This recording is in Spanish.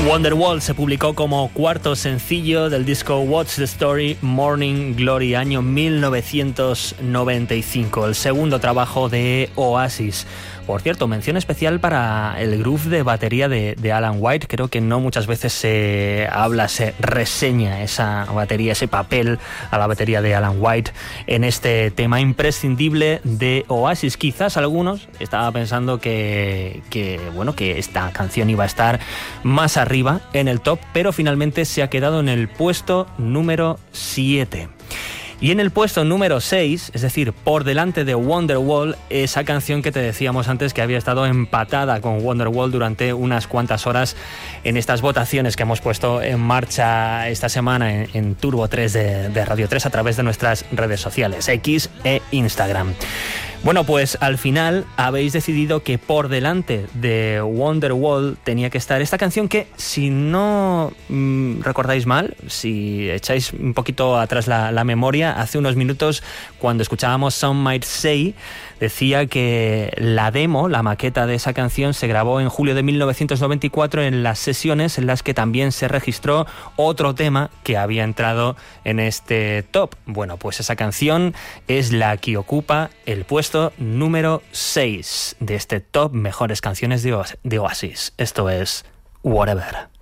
Wonderwall se publicó como cuarto sencillo del disco What's the Story, Morning Glory, año 1995, el segundo trabajo de Oasis. Por cierto, mención especial para el groove de batería de Alan White. Creo que no muchas veces se habla, se reseña esa batería, ese papel a la batería de Alan White en este tema imprescindible de Oasis. Quizás algunos estaban pensando que esta canción iba a estar más arriba en el top, pero finalmente se ha quedado en el puesto número 7. Y en el puesto número 6, es decir, por delante de Wonderwall, esa canción que te decíamos antes que había estado empatada con Wonderwall durante unas cuantas horas en estas votaciones que hemos puesto en marcha esta semana en Turbo 3 de Radio 3 a través de nuestras redes sociales, X e Instagram. Bueno, pues al final habéis decidido que por delante de Wonderwall tenía que estar esta canción que, si no recordáis mal, si echáis un poquito atrás la memoria, hace unos minutos cuando escuchábamos Some Might Say, decía que la demo, la maqueta de esa canción, se grabó en julio de 1994 en las sesiones en las que también se registró otro tema que había entrado en este top. Bueno, pues esa canción es la que ocupa el puesto número 6 de este top mejores canciones de Oasis. Esto es Whatever.